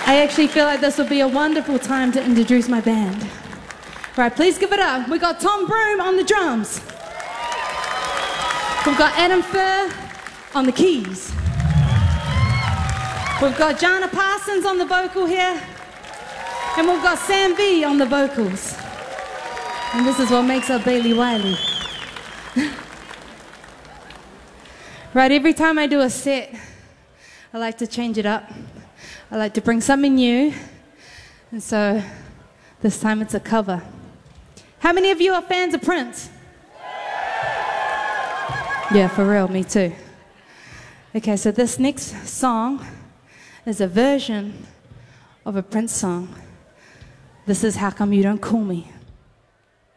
I actually feel like this would be a wonderful time to introduce my band. Right, please give it up. We got Tom Broom on the drums. We've got Adam Furr on the keys. We've got Jana Parsons on the vocal here. And we've got Sam V on the vocals. And this is what makes up Bailey Wiley. Right, every time I do a set, I like to change it up. I like to bring something new. And so this time it's a cover. How many of you are fans of Prince? Yeah, for real, me too. Okay, so this next song is a version of a Prince song. This is How Come You Don't Call Me.